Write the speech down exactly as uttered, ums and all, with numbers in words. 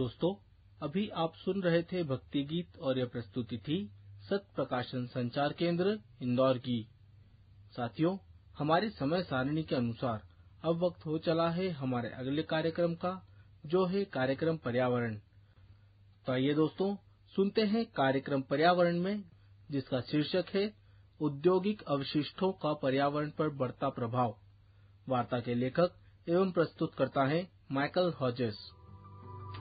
दोस्तों, अभी आप सुन रहे थे भक्ति गीत और यह प्रस्तुति थी सत प्रकाशन संचार केंद्र इंदौर की। साथियों, हमारी समय सारणी के अनुसार अब वक्त हो चला है हमारे अगले कार्यक्रम का, जो है कार्यक्रम पर्यावरण। तो आइए दोस्तों, सुनते हैं कार्यक्रम पर्यावरण में, जिसका शीर्षक है औद्योगिक अवशिष्टों का पर्यावरण पर बढ़ता प्रभाव। वार्ता के लेखक एवं प्रस्तुतकर्ता हैं माइकल हॉजेस।